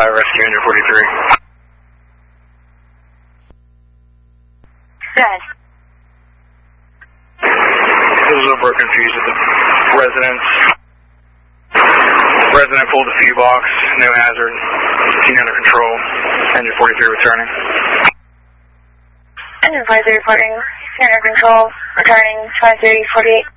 rescue engine 43. Good. There's a little broken fuse at the residence. Resident pulled the fuse box, no hazard. Scene under control. Engine 43 returning. Engine 43 reporting. Scene under control. Returning 2348.